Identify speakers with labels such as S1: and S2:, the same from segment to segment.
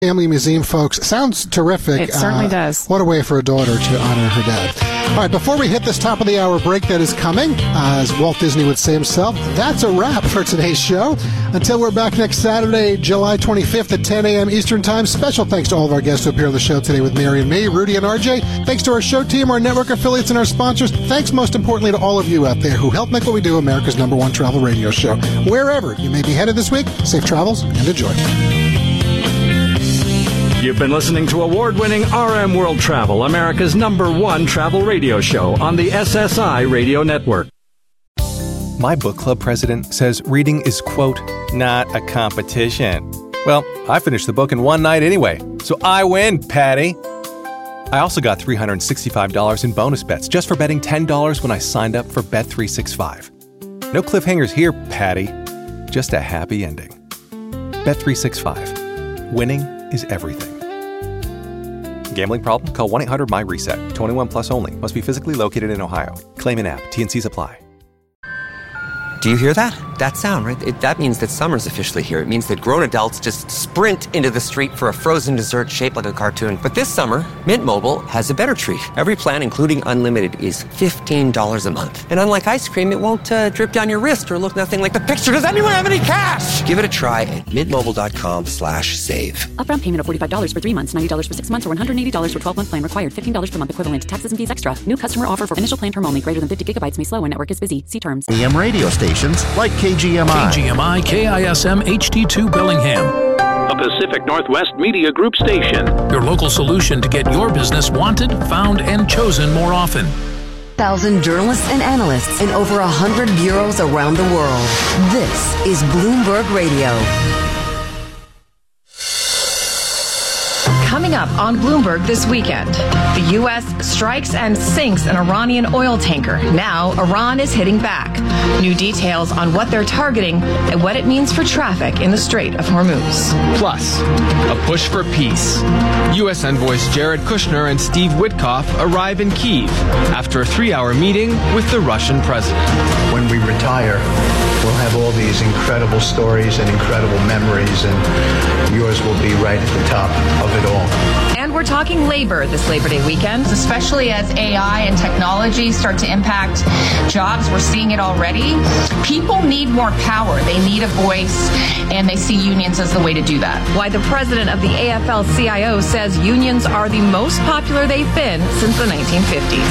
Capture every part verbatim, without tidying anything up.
S1: Family Museum, folks. Sounds terrific.
S2: It certainly
S1: uh,
S2: does.
S1: What a way for a daughter to honor her dad. All right, before we hit this top of the hour break that is coming, uh, as Walt Disney would say himself, that's a wrap for today's show. Until we're back next Saturday, July twenty-fifth at ten a.m. Eastern Time. Special thanks to all of our guests who appear on the show today with Mary and me, Rudy and R J. Thanks to our show team, our network affiliates, and our sponsors. Thanks most importantly to all of you out there who help make what we do America's number one travel radio show. Wherever you may be headed this week, safe travels and enjoy.
S3: You've been listening to award-winning R M World Travel, America's number one travel radio show on the S S I Radio Network.
S4: My book club president says reading is, quote, not a competition. Well, I finished the book in one night anyway, so I win, Patty. I also got three hundred sixty-five dollars in bonus bets just for betting ten dollars when I signed up for Bet three sixty-five. No cliffhangers here, Patty. Just a happy ending. Bet three sixty-five. Winning is everything. Gambling problem? Call one eight hundred M Y RESET. twenty-one plus only. Must be physically located in Ohio. Claim in app. T and Cs apply.
S5: Do you hear that? That sound, right? It, that means that summer's officially here. It means that grown adults just sprint into the street for a frozen dessert shaped like a cartoon. But this summer, Mint Mobile has a better treat. Every plan, including unlimited, is fifteen dollars a month. And unlike ice cream, it won't uh, drip down your wrist or look nothing like the picture. Does anyone have any cash? Give it a try at mintmobile.com slash save.
S6: Upfront payment of forty-five dollars for three months, ninety dollars for six months, or one hundred eighty dollars for twelve-month plan required. fifteen dollars per month equivalent. Taxes and fees extra. New customer offer for initial plan term only. Greater than fifty gigabytes may slow when network is busy. See terms.
S7: A M radio stations like K G M I.
S8: K G M I K I S M H D two Bellingham.
S9: A Pacific Northwest Media Group station.
S8: Your local solution to get your business wanted, found, and chosen more often.
S10: Thousand journalists and analysts in over a hundred bureaus around the world. This is Bloomberg Radio.
S11: Coming up on Bloomberg this weekend, the U S strikes and sinks an Iranian oil tanker. Now, Iran is hitting back. New details on what they're targeting and what it means for traffic in the Strait of Hormuz.
S12: Plus, a push for peace. U S envoys Jared Kushner and Steve Witkoff arrive in Kyiv after a three-hour meeting with the Russian president.
S13: When we retire, we'll have all these incredible stories and incredible memories, and yours will be right at the top of it all.
S11: And we're talking labor this Labor Day weekend.
S14: Especially as A I and technology start to impact jobs. We're seeing it already. People need more power. They need a voice, and they see unions as the way to do that.
S11: Why the president of the A F L C I O says unions are the most popular they've been since the nineteen fifties.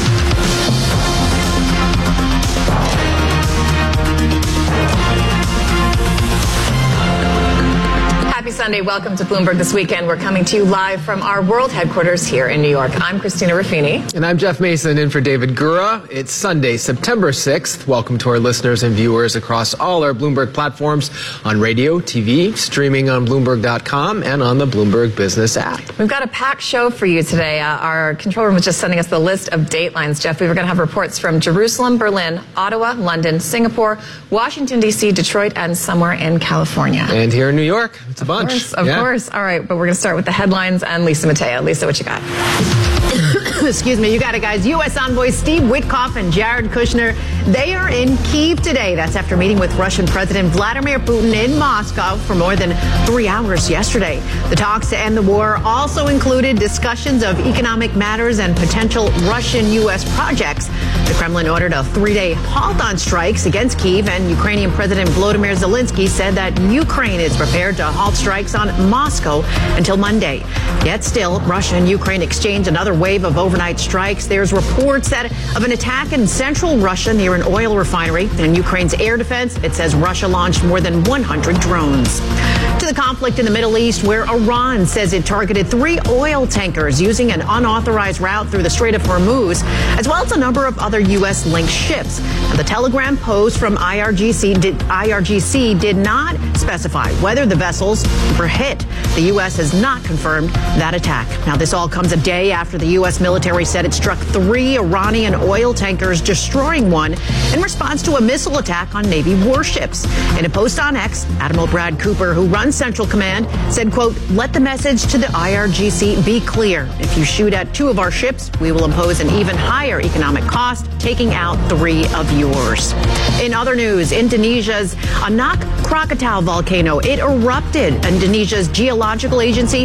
S11: Happy Sunday. Welcome to Bloomberg This Weekend. We're coming to you live from our world headquarters here in New York. I'm Christina Ruffini.
S12: And I'm Jeff Mason, in for David Gura. It's Sunday, September sixth. Welcome to our listeners and viewers across all our Bloomberg platforms on radio, T V, streaming on Bloomberg dot com, and on the Bloomberg Business app.
S11: We've got a packed show for you today. Uh, our control room was just sending us the list of datelines. Jeff, we were going to have reports from Jerusalem, Berlin, Ottawa, London, Singapore, Washington, D C, Detroit, and somewhere in California.
S12: And here in New York, it's a bunch.
S11: Of course, of
S12: yeah.
S11: course. All right, but we're going to start with the headlines and Lisa Mateo. Lisa, what you got?
S15: Excuse me, you got it, guys. U S envoys Steve Witkoff and Jared Kushner, they are in Kyiv today. That's after meeting with Russian President Vladimir Putin in Moscow for more than three hours yesterday. The talks to end the war also included discussions of economic matters and potential Russian-U S projects. The Kremlin ordered a three-day halt on strikes against Kyiv, and Ukrainian President Volodymyr Zelensky said that Ukraine is prepared to halt strikes on Moscow until Monday. Yet still, Russia and Ukraine exchanged another wave of overnight strikes. There's reports that of an attack in central Russia near an oil refinery. In Ukraine's air defense, it says Russia launched more than one hundred drones. To the conflict in the Middle East, where Iran says it targeted three oil tankers using an unauthorized route through the Strait of Hormuz, as well as a number of other U S-linked ships. Now, the telegram post from I R G C did, I R G C did not specify whether the vessels were hit. The U S has not confirmed that attack. Now, this all comes a day after the U S military said it struck three Iranian oil tankers, destroying one in response to a missile attack on Navy warships. In a post on X, Admiral Brad Cooper, who runs Central Command, said, quote, "Let the message to the I R G C be clear. If you shoot at two of our ships, we will impose an even higher economic cost, taking out three of yours." In other news, Indonesia's Anak Krakatau volcano, it erupted. Indonesia's geological agency